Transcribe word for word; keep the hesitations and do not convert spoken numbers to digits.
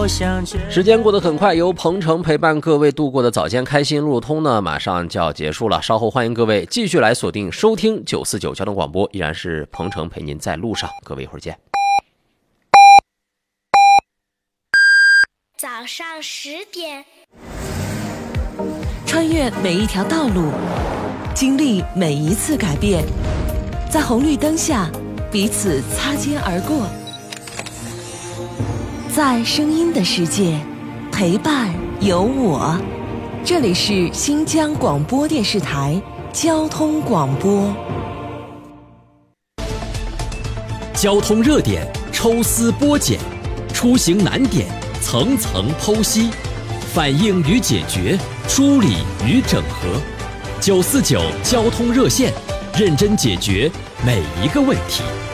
时间过得很快，由鹏程陪伴各位度过的早间开心路通呢，马上就要结束了。稍后欢迎各位继续来锁定收听九四九交通广播，依然是鹏程陪您在路上，各位一会儿见。 早上十点， 穿越每一条道路，经历每一次改变，在红绿灯下彼此擦肩而过，在声音的世界陪伴有我。这里是新疆广播电视台交通广播。 交通热点抽丝剥茧，出行难点层层剖析，反映与解决，梳理与整合。九四九交通热线，认真解决每一个问题。